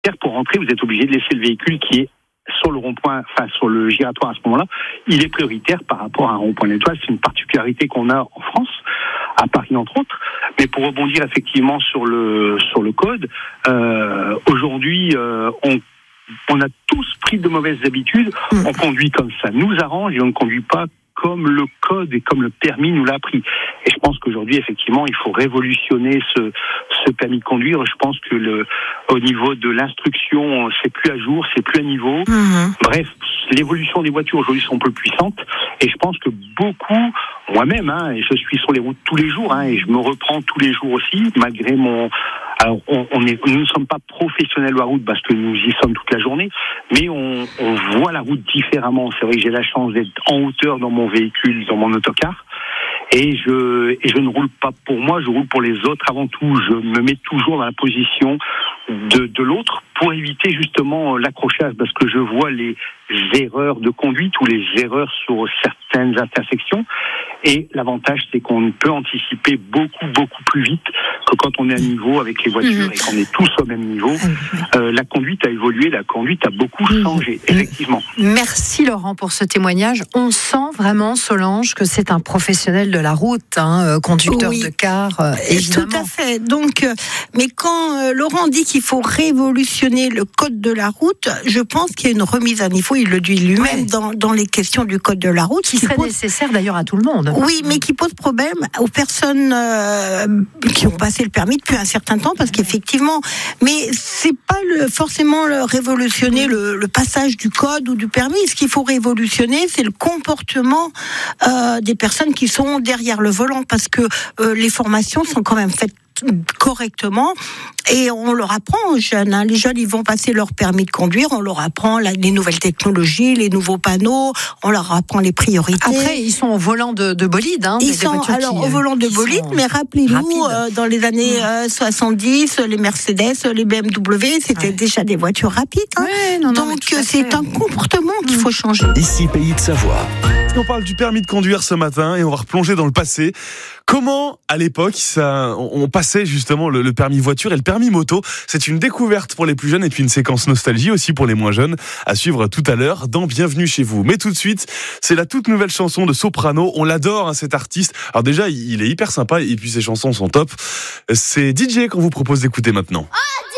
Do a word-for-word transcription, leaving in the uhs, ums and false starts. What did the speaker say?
Pour rentrer, vous êtes obligé de laisser le véhicule qui est sur le rond-point, enfin sur le giratoire à ce moment-là. Il est prioritaire par rapport à un rond-point d'étoile. C'est une particularité qu'on a en France, à Paris entre autres. Mais pour rebondir effectivement sur le sur le code, euh, aujourd'hui, euh, on on a tous pris de mauvaises habitudes. On conduit comme ça nous arrange et on ne conduit pas comme le code et comme le permis nous l'a appris. Et je pense qu'aujourd'hui, effectivement, il faut révolutionner ce, ce permis de conduire. Je pense que le, au niveau de l'instruction, c'est plus à jour, c'est plus à niveau. Mmh. Bref, l'évolution des voitures aujourd'hui sont un peu puissantes. Et je pense que beaucoup, moi-même, hein, et je suis sur les routes tous les jours, hein, et je me reprends tous les jours aussi, malgré mon... Alors, on, on est, nous ne sommes pas professionnels de la route parce que nous y sommes toute la journée, mais on, on voit la route différemment. C'est vrai que j'ai la chance d'être en hauteur dans mon véhicule, dans mon autocar, et je, et je ne roule pas pour moi, je roule pour les autres avant tout. Je me mets toujours dans la position de, de l'autre pour éviter justement l'accrochage, parce que je vois les erreurs de conduite ou les erreurs sur certaines intersections. Et l'avantage, c'est qu'on peut anticiper beaucoup, beaucoup plus vite que quand on est à niveau avec les voitures mmh. et qu'on est tous au même niveau. Euh, la conduite a évolué, la conduite a beaucoup changé, mmh. effectivement. Merci Laurent pour ce témoignage. On sent vraiment, Solange, que c'est un professionnel de la route, hein, conducteur oui. de car, euh, évidemment. Tout à fait. Donc, euh, mais quand euh, Laurent dit qu'il faut révolutionner le code de la route, je pense qu'il y a une remise à niveau, il le dit lui-même ouais. dans, dans les questions du code de la route. Qui, qui serait pose... nécessaire d'ailleurs à tout le monde. Oui, mais qui pose problème aux personnes euh, qui ont passé le permis depuis un certain temps, parce qu'effectivement, mais c'est pas le, forcément le révolutionner le, le passage du code ou du permis. Ce qu'il faut révolutionner, c'est le comportement euh, des personnes qui sont derrière le volant, parce que euh, les formations sont quand même faites correctement et on leur apprend aux jeunes. Hein. Les jeunes, ils vont passer leur permis de conduire, on leur apprend la, les nouvelles technologies, les nouveaux panneaux, on leur apprend les priorités. Après, ils sont au volant de, de bolide. Hein, ils des, sont des alors qui, au volant de bolide, mais rappelez-vous, euh, dans les années euh, soixante-dix, les Mercedes, les B M W, c'était ouais. déjà des voitures rapides. Hein. Ouais, non, non, Donc c'est fait. un comportement qu'il faut changer. Ici, Pays de Savoie. On parle du permis de conduire ce matin et on va replonger dans le passé. Comment, à l'époque, ça, on passait justement le, le permis voiture et le permis moto? C'est une découverte pour les plus jeunes et puis une séquence nostalgie aussi pour les moins jeunes, à suivre tout à l'heure dans Bienvenue chez vous. Mais tout de suite, c'est la toute nouvelle chanson de Soprano. On l'adore, hein, cet artiste. Alors déjà, il est hyper sympa et puis ses chansons sont top. C'est D J qu'on vous propose d'écouter maintenant. Oh